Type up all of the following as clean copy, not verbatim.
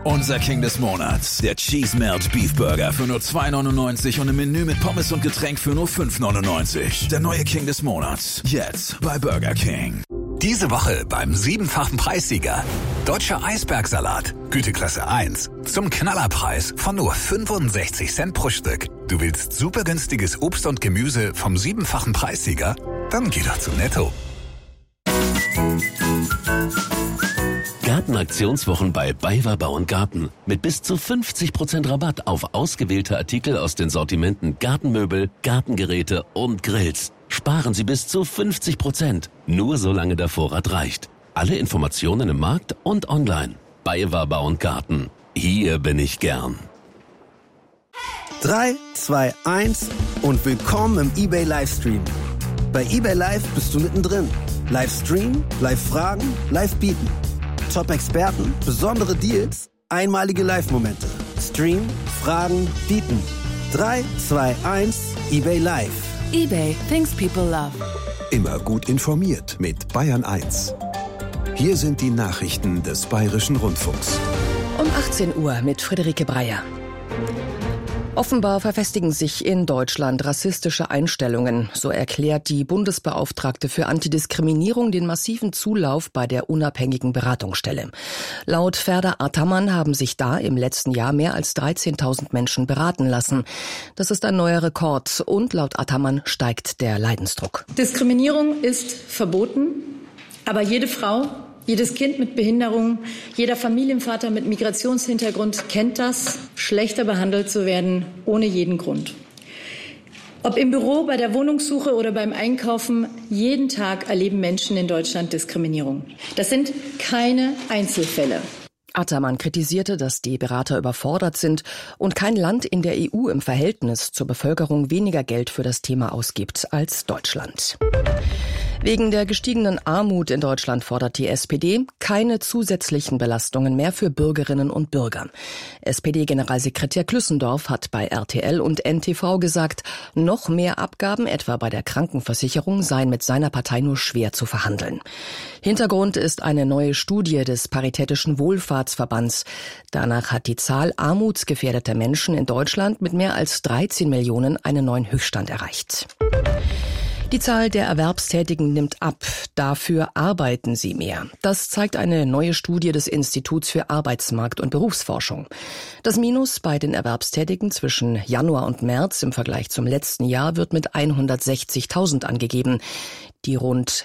Unser King des Monats, der Cheese Melt Beef Burger für nur 2,99 und im Menü mit Pommes und Getränk für nur 5,99. Der neue King des Monats, jetzt bei Burger King. Diese Woche beim 7-fachen Preissieger. Deutscher Eisbergsalat, Güteklasse 1, zum Knallerpreis von nur 65 Cent pro Stück. Du willst super günstiges Obst und Gemüse vom 7-fachen Preissieger? Dann geh doch zu Netto. Gartenaktionswochen bei BayWa Bau & Garten. Mit bis zu 50% Rabatt auf ausgewählte Artikel aus den Sortimenten Gartenmöbel, Gartengeräte und Grills. Sparen Sie bis zu 50%. Nur solange der Vorrat reicht. Alle Informationen im Markt und online. BayWa Bau & Garten. Hier bin ich gern. 3, 2, 1 und willkommen im eBay Livestream. Bei eBay Live bist du mittendrin. Livestream, Live-Fragen, Live-Bieten. Top-Experten, besondere Deals, einmalige Live-Momente. Stream, Fragen, Bieten. 3, 2, 1, eBay Live. eBay, things people love. Immer gut informiert mit Bayern 1. Hier sind die Nachrichten des Bayerischen Rundfunks. Um 18 Uhr mit Friederike Breyer. Offenbar verfestigen sich in Deutschland rassistische Einstellungen. So erklärt die Bundesbeauftragte für Antidiskriminierung den massiven Zulauf bei der unabhängigen Beratungsstelle. Laut Ferda Ataman haben sich da im letzten Jahr mehr als 13.000 Menschen beraten lassen. Das ist ein neuer Rekord und laut Ataman steigt der Leidensdruck. Diskriminierung ist verboten, aber jede Frau, jedes Kind mit Behinderung, jeder Familienvater mit Migrationshintergrund kennt das, schlechter behandelt zu werden, ohne jeden Grund. Ob im Büro, bei der Wohnungssuche oder beim Einkaufen, jeden Tag erleben Menschen in Deutschland Diskriminierung. Das sind keine Einzelfälle. Ataman kritisierte, dass die Berater überfordert sind und kein Land in der EU im Verhältnis zur Bevölkerung weniger Geld für das Thema ausgibt als Deutschland. Wegen der gestiegenen Armut in Deutschland fordert die SPD keine zusätzlichen Belastungen mehr für Bürgerinnen und Bürger. SPD-Generalsekretär Klüssendorf hat bei RTL und NTV gesagt, noch mehr Abgaben, etwa bei der Krankenversicherung, seien mit seiner Partei nur schwer zu verhandeln. Hintergrund ist eine neue Studie des Paritätischen Wohlfahrtsverbands. Danach hat die Zahl armutsgefährdeter Menschen in Deutschland mit mehr als 13 Millionen einen neuen Höchststand erreicht. Die Zahl der Erwerbstätigen nimmt ab. Dafür arbeiten sie mehr. Das zeigt eine neue Studie des Instituts für Arbeitsmarkt- und Berufsforschung. Das Minus bei den Erwerbstätigen zwischen Januar und März im Vergleich zum letzten Jahr wird mit 160.000 angegeben. Die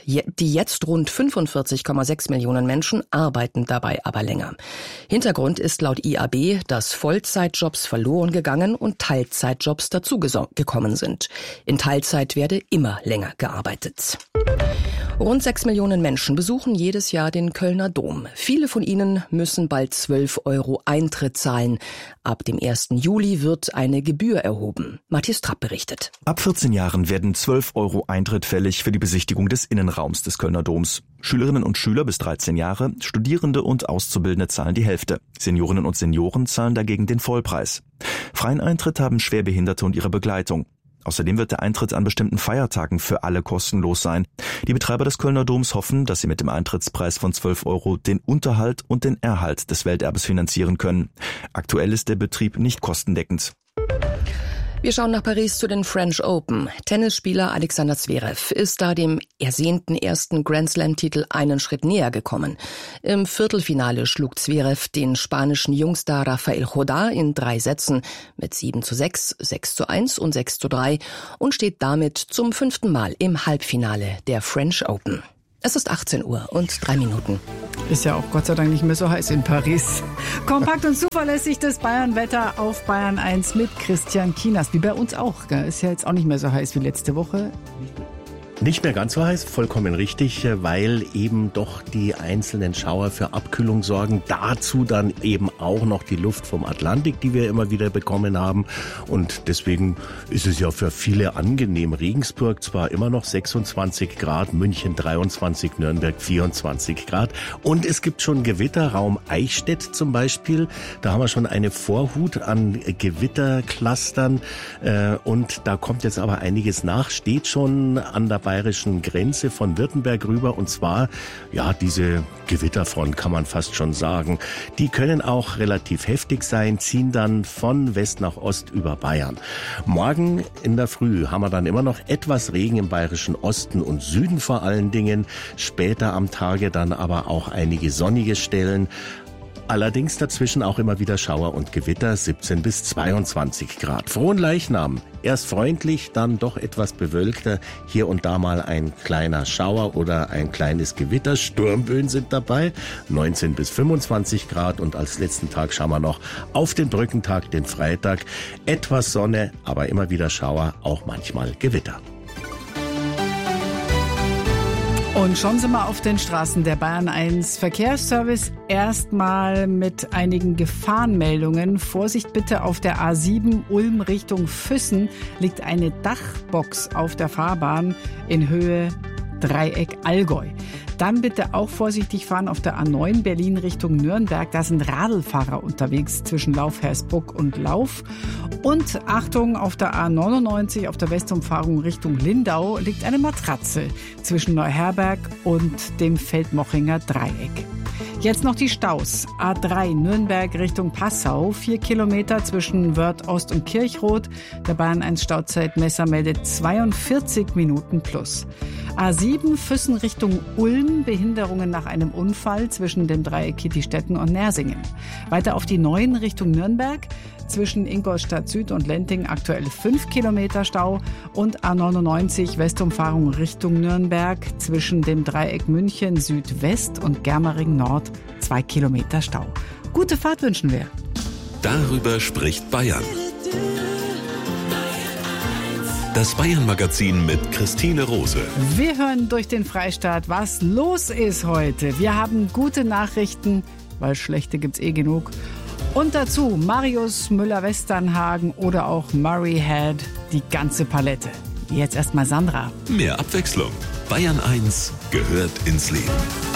jetzt rund 45,6 Millionen Menschen arbeiten dabei aber länger. Hintergrund ist laut IAB, dass Vollzeitjobs verloren gegangen und Teilzeitjobs dazugekommen sind. In Teilzeit werde immer länger gearbeitet. Rund 6 Millionen Menschen besuchen jedes Jahr den Kölner Dom. Viele von ihnen müssen bald 12 € Eintritt zahlen. Ab dem 1. Juli wird eine Gebühr erhoben. Matthias Trapp berichtet. Ab 14 Jahren werden 12 € Eintritt fällig für die Besichtigung des Innenraums des Kölner Doms. Schülerinnen und Schüler bis 13 Jahre, Studierende und Auszubildende zahlen die Hälfte. Seniorinnen und Senioren zahlen dagegen den Vollpreis. Freien Eintritt haben Schwerbehinderte und ihre Begleitung. Außerdem wird der Eintritt an bestimmten Feiertagen für alle kostenlos sein. Die Betreiber des Kölner Doms hoffen, dass sie mit dem Eintrittspreis von 12 € den Unterhalt und den Erhalt des Welterbes finanzieren können. Aktuell ist der Betrieb nicht kostendeckend. Wir schauen nach Paris zu den French Open. Tennisspieler Alexander Zverev ist da dem ersehnten ersten Grand-Slam-Titel einen Schritt näher gekommen. Im Viertelfinale schlug Zverev den spanischen Jungstar Rafael Jodá in 3 Sätzen mit 7:6, 6:1 und 6:3 und steht damit zum 5. Mal im Halbfinale der French Open. Es ist 18 Uhr und 3 Minuten. Ist ja auch Gott sei Dank nicht mehr so heiß in Paris. Kompakt und zuverlässig das Bayern-Wetter auf Bayern 1 mit Christian Kienast. Wie bei uns auch. Gell? Ist ja jetzt auch nicht mehr so heiß wie letzte Woche. Nicht mehr ganz so heiß, vollkommen richtig, weil eben doch die einzelnen Schauer für Abkühlung sorgen. Dazu dann eben auch noch die Luft vom Atlantik, die wir immer wieder bekommen haben. Und deswegen ist es ja für viele angenehm. Regensburg zwar immer noch 26 Grad, München 23, Nürnberg 24 Grad. Und es gibt schon Gewitterraum Eichstätt zum Beispiel. Da haben wir schon eine Vorhut an Gewitterclustern. Und da kommt jetzt aber einiges nach. Steht schon an der bayerischen Grenze von Württemberg rüber. Und zwar, ja, diese Gewitterfront kann man fast schon sagen. Die können auch relativ heftig sein, ziehen dann von West nach Ost über Bayern. Morgen in der Früh haben wir dann immer noch etwas Regen im bayerischen Osten und Süden vor allen Dingen. Später am Tage dann aber auch einige sonnige Stellen. Allerdings dazwischen auch immer wieder Schauer und Gewitter, 17 bis 22 Grad. Frohenleichnam, erst freundlich, dann doch etwas bewölkter. Hier und da mal ein kleiner Schauer oder ein kleines Gewitter. Sturmböen sind dabei, 19 bis 25 Grad. Und als letzten Tag schauen wir noch auf den Brückentag, den Freitag. Etwas Sonne, aber immer wieder Schauer, auch manchmal Gewitter. Und schon sind wir auf den Straßen der Bayern 1 Verkehrsservice. Erstmal mit einigen Gefahrenmeldungen. Vorsicht bitte, auf der A7 Ulm Richtung Füssen liegt eine Dachbox auf der Fahrbahn in Höhe Dreieck Allgäu. Dann bitte auch vorsichtig fahren auf der A9 Berlin Richtung Nürnberg. Da sind Radlfahrer unterwegs zwischen Lauf-Hersbruck und Lauf. Und Achtung, auf der A99 auf der Westumfahrung Richtung Lindau liegt eine Matratze zwischen Neuherberg und dem Feldmochinger Dreieck. Jetzt noch die Staus. A3 Nürnberg Richtung Passau, 4 Kilometer zwischen Wörth Ost und Kirchroth. Der Bayern 1 Stauzeitmesser meldet 42 Minuten plus. A7 Füssen Richtung Ulm, Behinderungen nach einem Unfall zwischen dem Dreieck Kittistetten und Nersingen. Weiter auf die 9 Richtung Nürnberg. Zwischen Ingolstadt Süd und Lenting aktuell 5 Kilometer Stau und A99 Westumfahrung Richtung Nürnberg zwischen dem Dreieck München Südwest und Germering Nord 2 Kilometer Stau. Gute Fahrt wünschen wir. Darüber spricht Bayern. Das Bayern-Magazin mit Christine Rose. Wir hören durch den Freistaat, was los ist heute. Wir haben gute Nachrichten, weil schlechte gibt's eh genug. Und dazu Marius Müller-Westernhagen oder auch Murray Head, die ganze Palette. Jetzt erstmal Sandra. Mehr Abwechslung. Bayern 1 gehört ins Leben.